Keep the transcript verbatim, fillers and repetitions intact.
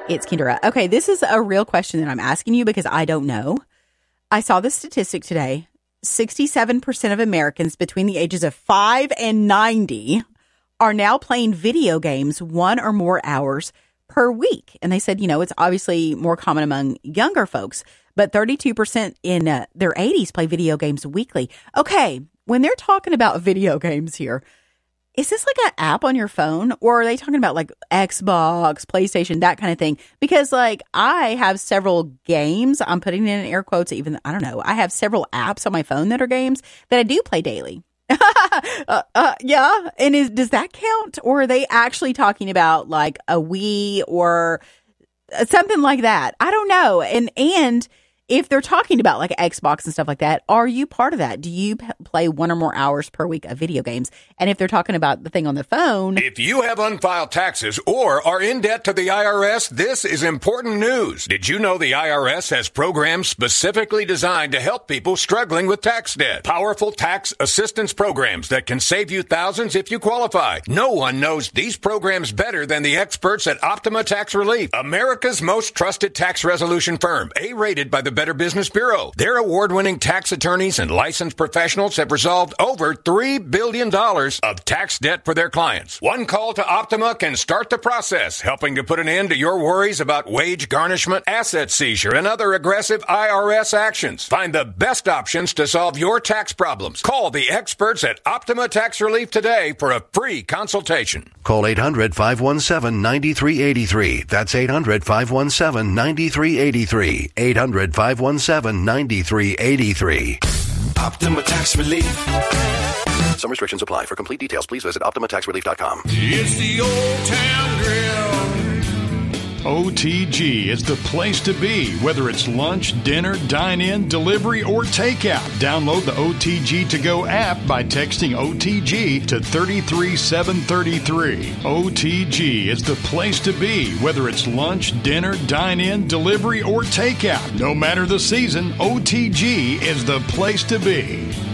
It's Kendra. Okay, this is a real question that I'm asking you because I don't know. I saw this statistic today. sixty-seven percent of Americans between the ages of five and ninety are now playing video games one or more hours per week. And they said, you know, it's obviously more common among younger folks, but thirty-two percent in uh, their eighties play video games weekly. Okay, when they're talking about video games here, is this like an app on your phone, or are they talking about like Xbox, PlayStation, that kind of thing? Because like I have several games, I'm putting in air quotes, even, I don't know, I have several apps on my phone that are games that I do play daily. uh, uh, yeah. And is, does that count? Or are they actually talking about like a Wii or something like that? I don't know. And, and if they're talking about like Xbox and stuff like that, are you part of that? Do you p- play one or more hours per week of video games? And if they're talking about the thing on the phone. If you have unfiled taxes or are in debt to the I R S, this is important news. Did you know the I R S has programs specifically designed to help people struggling with tax debt? Powerful tax assistance programs that can save you thousands if you qualify. No one knows these programs better than the experts at Optima Tax Relief, America's most trusted tax resolution firm, A-rated by the Better Business Bureau. Their award-winning tax attorneys and licensed professionals have resolved over three billion dollars of tax debt for their clients. One call to Optima can start the process, helping to put an end to your worries about wage garnishment, asset seizure, and other aggressive I R S actions. Find the best options to solve your tax problems. Call the experts at Optima Tax Relief today for a free consultation. Call eight hundred, five one seven, nine three eight three. That's eight hundred, five one seven, nine three eight three. eight hundred, five one seven, nine three eight three. Optima Tax Relief. Some restrictions apply. For complete details, please visit Optima Tax Relief dot com. It's the Old Town Grill. O T G is the place to be, whether it's lunch, dinner, dine-in, delivery, or takeout. Download the O T G To Go app by texting O T G to three three seven three three. O T G is the place to be, whether it's lunch, dinner, dine-in, delivery, or takeout. No matter the season, O T G is the place to be.